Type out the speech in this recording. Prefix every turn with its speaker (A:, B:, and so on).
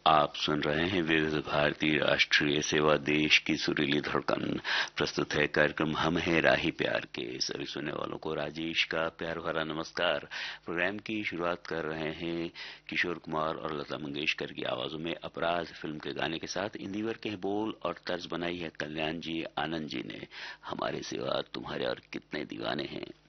A: आप सुन रहे हैं विविध भारती राष्ट्रीय सेवा देश की सुरीली धड़कन। प्रस्तुत है कार्यक्रम हम हैं राही प्यार के। सभी सुनने वालों को राजेश का प्यार भरा नमस्कार। प्रोग्राम की शुरुआत कर रहे हैं किशोर कुमार और लता मंगेशकर की आवाजों में अपराध फिल्म के गाने के साथ। इन दीवर के बोल और तर्ज बनाई है कल्याण जी आनंद जी ने। हमारे सिवा तुम्हारे और कितने दीवाने हैं।